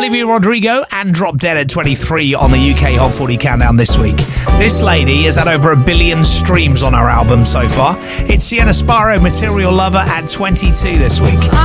Olivia Rodrigo and Drop Dead at 23 on the UK Hot 40 Countdown this week. This lady has had over 1 billion streams on her album so far. It's Sienna Sparrow, Material Lover at 22 this week.